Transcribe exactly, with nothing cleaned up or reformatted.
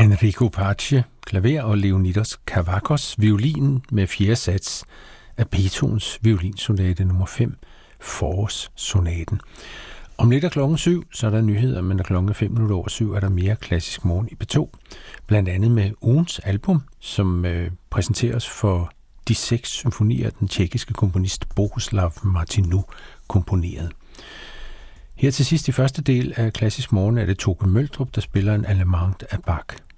Enrico Pace, klaver, og Leonidas Kavakos, violin med fjerde sats af Beethovens violinsonate nummer fem, Forårssonaten. Om lidt er klokken syv, så er der nyheder, men når klokken er fem minutter over syv, er der mere klassisk morgen i P to. Blandt andet med ugens album, som øh, præsenteres for de seks symfonier, den tjekkiske komponist Bohuslav Martinu komponerede. Her til sidst i første del af Klassisk Morgen er det Toke Møldrup, der spiller en Allemande af Bach.